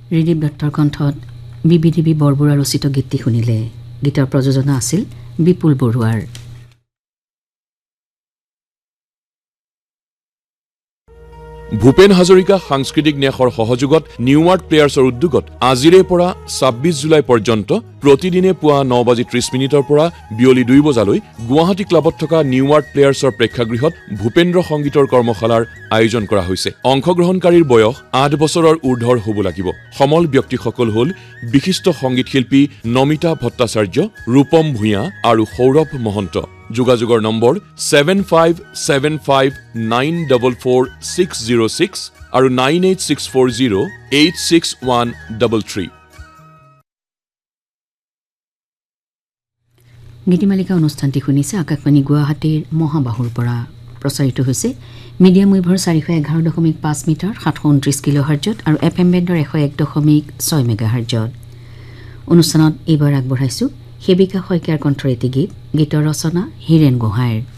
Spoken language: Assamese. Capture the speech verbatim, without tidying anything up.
ৰিদীপ দত্তৰ কণ্ঠত বিবি দেৱী বৰবৰুৱা ৰচিত গীতটি শুনিলে। গীতৰ প্ৰযোজনা আছিল বিপুল বৰুৱাৰ। ভূপেন হাজৰিকা সাংস্কৃতিক ন্যাসৰ সহযোগত নিউৱাৰ্ড প্লেয়াৰ্ছৰ উদ্যোগত আজিৰে পৰা ছাব্বিছ জুলাই পৰ্যন্ত প্ৰতিদিনে পুৱা ন বাজি ত্ৰিশ মিনিটৰ পৰা বিয়লি দুই বজালৈ গুৱাহাটী ক্লাবত থকা নিউৱাৰ্ড প্লেয়াৰ্ছৰ প্ৰেক্ষাগৃহত ভূপেন্দ্ৰ সংগীতৰ কৰ্মশালাৰ আয়োজন কৰা হৈছে। অংশগ্ৰহণকাৰীৰ বয়স আঠ বছৰৰ ঊৰ্ধৰ হ'ব লাগিব। সমল ব্যক্তিসকল হ'ল বিশিষ্ট সংগীত শিল্পী নমিতা ভট্টাচাৰ্য, ৰূপম ভূঞা আৰু সৌৰভ মহন্ত। যোগাযোগৰ number seven five seven five nine four four six zero' six আৰু nine eight six four zero' eight six one double three. Gitimalika অনুষ্ঠানটি শুনিছে আকাশবাণী গুৱাহাটীৰ মহাবাহুৰ পৰা। প্ৰচাৰিত হৈছে মিডিয়াম ৱেভৰ চাৰিশ এঘাৰ দশমিক পাঁচ মিটাৰ সাতশ ঊনত্ৰিছ কিলো হাৰ্জত আৰু এফ এম বেণ্ডৰ এশ এক দশমিক ছয় মেগা হাৰ্জত। অনুষ্ঠানত এইবাৰ আগবঢ়াইছোঁ সেবিকা শইকীয়াৰ কণ্ঠৰ এটি গীত। গীতৰ ৰচনা হীৰেণ গোহাঁইৰ।